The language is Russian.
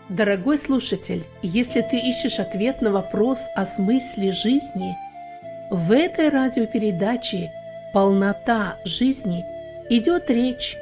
Дорогой слушатель, если ты ищешь ответ на вопрос о смысле жизни, в этой радиопередаче «Полнота жизни» идет речь